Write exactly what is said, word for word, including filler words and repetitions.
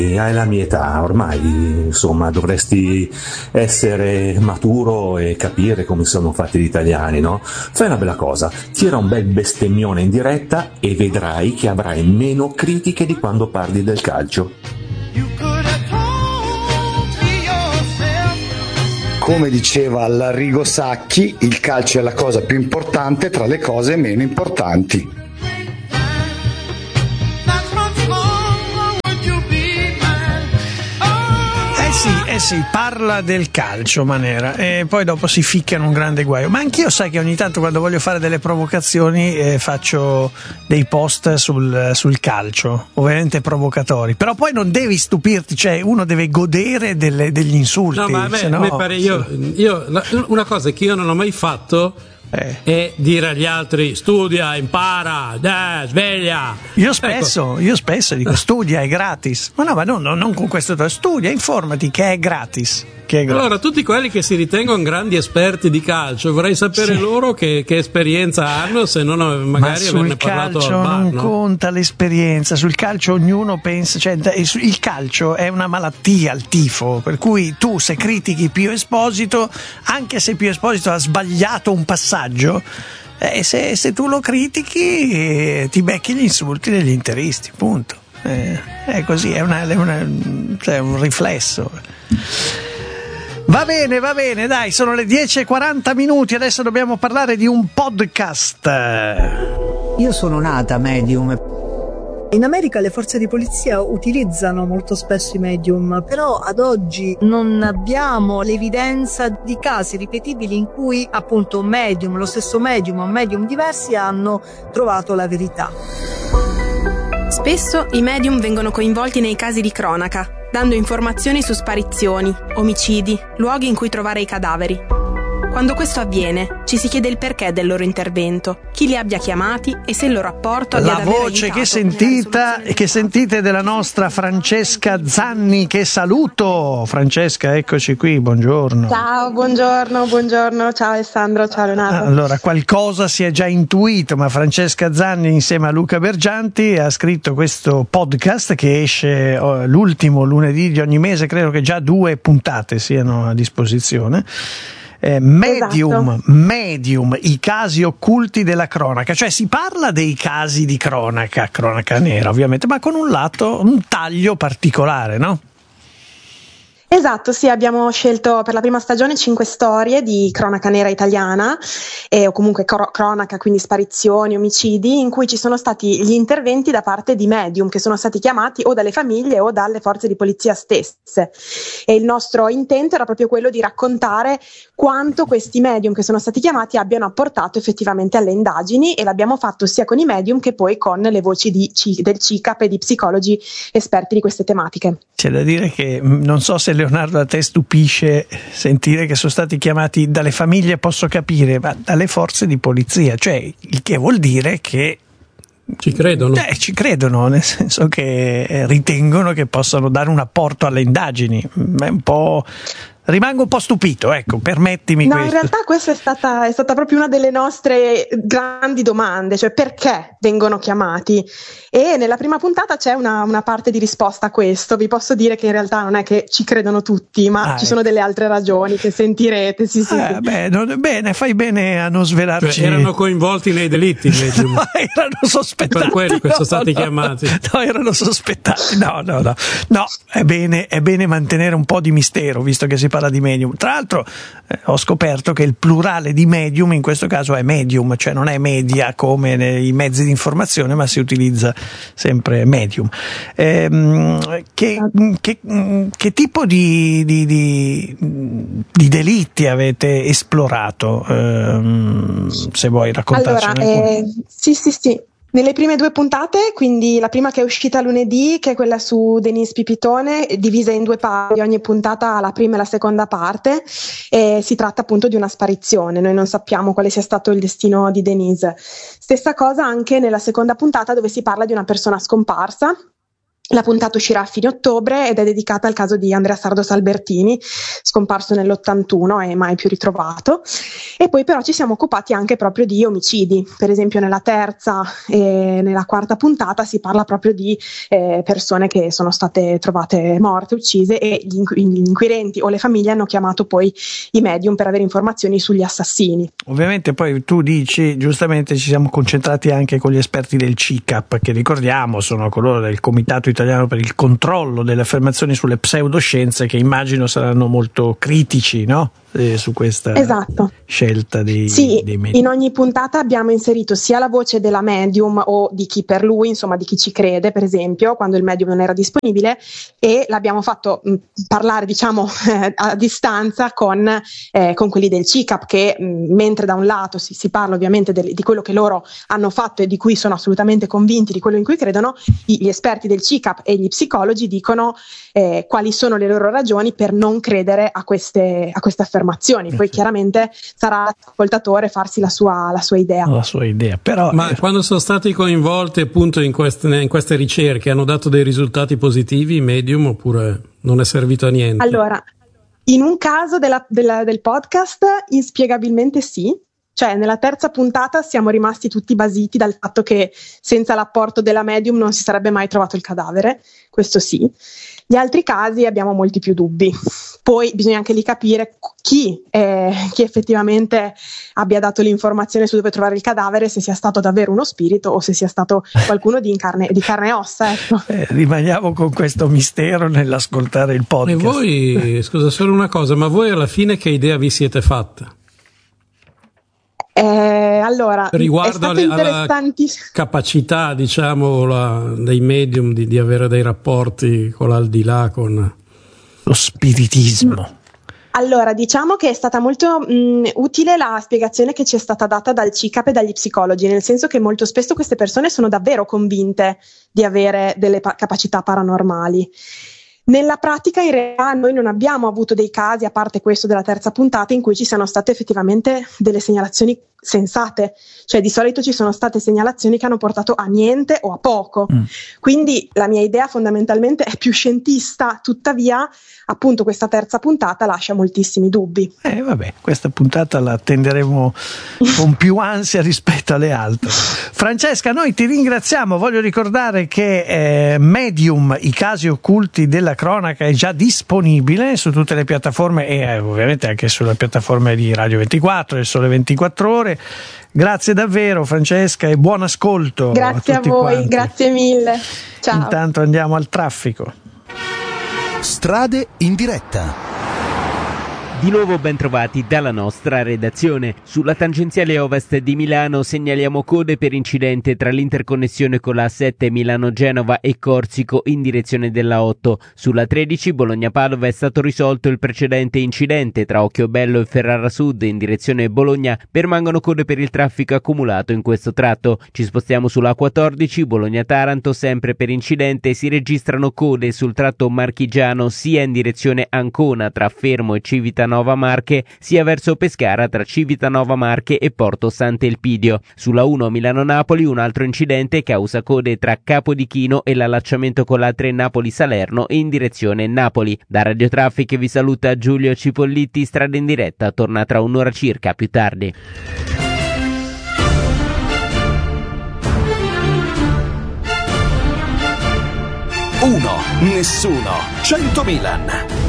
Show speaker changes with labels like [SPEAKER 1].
[SPEAKER 1] hai la mia età, ormai insomma dovresti essere maturo e capire come sono fatti gli italiani, no? Fai una bella cosa, tira un bel bestemmione in diretta e vedrai che avrai meno critiche di quando parli del calcio.
[SPEAKER 2] Come diceva l'Arrigo Sacchi, il calcio è la cosa più importante tra le cose meno importanti.
[SPEAKER 3] Sì, eh sì, parla del calcio Manera e poi dopo si ficca in un grande guaio. Ma anch'io sai che ogni tanto quando voglio fare delle provocazioni eh, faccio dei post sul, sul calcio, ovviamente provocatori, però poi non devi stupirti, cioè uno deve godere delle, degli insulti.
[SPEAKER 4] No, ma a me,
[SPEAKER 3] sennò,
[SPEAKER 4] a me pare, io, io una cosa che io non ho mai fatto Eh. e dire agli altri studia, impara, dai, sveglia.
[SPEAKER 3] Io spesso, ecco. io spesso dico studia, è gratis. Ma no, ma no, no, non con questo, studia, informati che è gratis. Che è gratis.
[SPEAKER 4] Allora, tutti quelli che si ritengono grandi esperti di calcio, vorrei sapere sì. loro che, che esperienza hanno, se non magari averne parlato al bar.
[SPEAKER 3] Sul calcio non
[SPEAKER 4] no?
[SPEAKER 3] conta l'esperienza, sul calcio ognuno pensa, cioè il calcio è una malattia, il tifo, per cui tu se critichi Pio Esposito, anche se Pio Esposito ha sbagliato un passaggio, Eh, se, se tu lo critichi eh, ti becchi gli insulti degli interisti, punto. Eh, è così, è, una, è una, cioè un riflesso. Va bene, va bene, dai, sono le dieci e quaranta minuti, adesso dobbiamo parlare di un podcast.
[SPEAKER 5] Io sono nata medium.
[SPEAKER 6] In America le forze di polizia utilizzano molto spesso i medium, però ad oggi non abbiamo l'evidenza di casi ripetibili in cui appunto un medium, lo stesso medium o medium diversi hanno trovato la verità.
[SPEAKER 7] Spesso i medium vengono coinvolti nei casi di cronaca, dando informazioni su sparizioni, omicidi, luoghi in cui trovare i cadaveri. Quando questo avviene, ci si chiede il perché del loro intervento, chi li abbia chiamati e se il loro apporto abbia
[SPEAKER 3] La
[SPEAKER 7] davvero
[SPEAKER 3] voce
[SPEAKER 7] aiutato
[SPEAKER 3] che sentita che sentite della nostra Francesca Zanni, che saluto. Francesca, eccoci qui, buongiorno.
[SPEAKER 8] Ciao, buongiorno, buongiorno, ciao Alessandro, ciao Leonardo.
[SPEAKER 3] Allora, qualcosa si è già intuito, ma Francesca Zanni insieme a Luca Bergianti ha scritto questo podcast che esce oh, l'ultimo lunedì di ogni mese, credo che già due puntate siano a disposizione. Eh, medium, esatto. medium, i casi occulti della cronaca, cioè si parla dei casi di cronaca, cronaca nera ovviamente, ma con un lato, un taglio particolare, no?
[SPEAKER 8] Esatto, sì, abbiamo scelto per la prima stagione cinque storie di cronaca nera italiana, eh, o comunque cro- cronaca, quindi sparizioni, omicidi, in cui ci sono stati gli interventi da parte di medium che sono stati chiamati o dalle famiglie o dalle forze di polizia stesse. E il nostro intento era proprio quello di raccontare quanto questi medium che sono stati chiamati abbiano apportato effettivamente alle indagini, e l'abbiamo fatto sia con i medium che poi con le voci di C- del C I C A P e di psicologi esperti di queste tematiche.
[SPEAKER 3] C'è da dire che non so se Leonardo a te stupisce sentire che sono stati chiamati dalle famiglie, posso capire, ma dalle forze di polizia, cioè il che vuol dire che
[SPEAKER 4] ci credono.
[SPEAKER 3] Eh, ci credono, nel senso che ritengono che possano dare un apporto alle indagini. È un po'... Rimango un po' stupito, ecco, permettimi
[SPEAKER 8] no,
[SPEAKER 3] questo.
[SPEAKER 8] In realtà questa è stata, è stata proprio una delle nostre grandi domande, cioè perché vengono chiamati, e nella prima puntata c'è una, una parte di risposta a questo. Vi posso dire che in realtà non è che ci credono tutti, ma ah, ci ecco. sono delle altre ragioni che sentirete. Sì, sì,
[SPEAKER 3] eh,
[SPEAKER 8] sì.
[SPEAKER 3] Beh, non, bene, fai bene a non svelarci.
[SPEAKER 4] Cioè, erano coinvolti nei delitti invece.
[SPEAKER 3] No, erano sospettati.
[SPEAKER 4] Per quello che
[SPEAKER 3] no,
[SPEAKER 4] sono stati
[SPEAKER 3] no,
[SPEAKER 4] chiamati.
[SPEAKER 3] No, erano sospettati. No, no, no. No, è bene, è bene mantenere un po' di mistero, visto che si parla di medium. Tra l'altro eh, ho scoperto che il plurale di medium in questo caso è medium, cioè non è media come nei mezzi di informazione, ma si utilizza sempre medium. Eh, che, che, che tipo di, di, di, di delitti avete esplorato? Eh, se vuoi raccontarcene.
[SPEAKER 8] Allora, eh, sì, sì, sì. Nelle prime due puntate, quindi la prima che è uscita lunedì, che è quella su Denise Pipitone, divisa in due parti, ogni puntata ha la prima e la seconda parte, e si tratta appunto di una sparizione. Noi non sappiamo quale sia stato il destino di Denise. Stessa cosa anche nella seconda puntata, dove si parla di una persona scomparsa, La puntata uscirà a fine ottobre ed è dedicata al caso di Andrea Sardos Albertini, scomparso nell'ottantuno e mai più ritrovato. E poi però ci siamo occupati anche proprio di omicidi. Per esempio nella terza e nella quarta puntata si parla proprio di eh, persone che sono state trovate morte, uccise, e gli, inqu- gli inquirenti o le famiglie hanno chiamato poi i medium per avere informazioni sugli assassini.
[SPEAKER 3] Ovviamente poi tu dici, giustamente ci siamo concentrati anche con gli esperti del C I C A P, che ricordiamo sono coloro del Comitato Italiano per il controllo delle affermazioni sulle pseudoscienze, che immagino saranno molto critici, no? Eh, su questa
[SPEAKER 8] esatto.
[SPEAKER 3] scelta dei,
[SPEAKER 8] sì,
[SPEAKER 3] dei medium.
[SPEAKER 8] In ogni puntata abbiamo inserito sia la voce della medium o di chi per lui, insomma di chi ci crede, per esempio, quando il medium non era disponibile, e l'abbiamo fatto mh, parlare, diciamo, eh, a distanza con, eh, con quelli del C I C A P, che mh, mentre da un lato si, si parla ovviamente del, di quello che loro hanno fatto e di cui sono assolutamente convinti, di quello in cui credono, gli esperti del C I C A P e gli psicologi dicono eh, quali sono le loro ragioni per non credere a queste, a queste affermazioni. Poi chiaramente sarà l'ascoltatore farsi la sua, la sua idea.
[SPEAKER 3] La sua idea, però.
[SPEAKER 4] Ma quando sono stati coinvolti appunto in queste, in queste ricerche, hanno dato dei risultati positivi i medium, oppure non è servito a niente?
[SPEAKER 8] Allora, in un caso della, della, del podcast, inspiegabilmente sì. Cioè, nella terza puntata siamo rimasti tutti basiti dal fatto che senza l'apporto della medium non si sarebbe mai trovato il cadavere, questo sì. Gli altri casi abbiamo molti più dubbi. Poi bisogna anche lì capire chi, eh, chi effettivamente abbia dato l'informazione su dove trovare il cadavere, se sia stato davvero uno spirito o se sia stato qualcuno di carne, di carne e ossa. Ecco.
[SPEAKER 3] Eh, rimaniamo con questo mistero nell'ascoltare il podcast.
[SPEAKER 4] E voi, scusa, solo una cosa, ma voi alla fine che idea vi siete fatta?
[SPEAKER 8] Eh, allora,
[SPEAKER 4] riguardo alle, alla capacità, diciamo, la, dei medium di, di avere dei rapporti con l'aldilà, con
[SPEAKER 3] lo spiritismo.
[SPEAKER 8] Allora, diciamo che è stata molto mh, utile la spiegazione che ci è stata data dal C I C A P e dagli psicologi, nel senso che molto spesso queste persone sono davvero convinte di avere delle pa- capacità paranormali. Nella pratica in realtà noi non abbiamo avuto dei casi, a parte questo della terza puntata, in cui ci siano state effettivamente delle segnalazioni sensate, cioè di solito ci sono state segnalazioni che hanno portato a niente o a poco, mm. Quindi la mia idea fondamentalmente è più scientista, tuttavia appunto questa terza puntata lascia moltissimi dubbi.
[SPEAKER 3] Eh vabbè, questa puntata la attenderemo con più ansia rispetto alle altre. Francesca, noi ti ringraziamo, voglio ricordare che eh, Medium, i casi occulti della cronaca, è già disponibile su tutte le piattaforme e eh, ovviamente anche sulle piattaforme di Radio ventiquattro e Sole ventiquattro Ore. Grazie davvero Francesca e buon ascolto.
[SPEAKER 8] Grazie
[SPEAKER 3] a,
[SPEAKER 8] a voi,
[SPEAKER 3] quanti.
[SPEAKER 8] Grazie mille. Ciao.
[SPEAKER 3] Intanto andiamo al traffico.
[SPEAKER 9] Strade in diretta.
[SPEAKER 10] Di nuovo ben trovati dalla nostra redazione. Sulla tangenziale ovest di Milano segnaliamo code per incidente tra l'interconnessione con la A sette Milano-Genova e Corsico in direzione della otto. Sulla tredici Bologna-Padova è stato risolto il precedente incidente tra Occhiobello e Ferrara Sud in direzione Bologna. Permangono code per il traffico accumulato in questo tratto. Ci spostiamo sulla quattordici Bologna-Taranto, sempre per incidente si registrano code sul tratto marchigiano sia in direzione Ancona tra Fermo e Civitanova Marche, sia verso Pescara tra Civitanova Marche e Porto Sant'Elpidio. Sulla uno Milano-Napoli un altro incidente causa code tra Capodichino e l'allacciamento con la tre Napoli-Salerno in direzione Napoli. Da Radio Traffic vi saluta Giulio Cipolliti, Strada in diretta torna tra un'ora circa più tardi.
[SPEAKER 9] Uno, nessuno, cento Milan.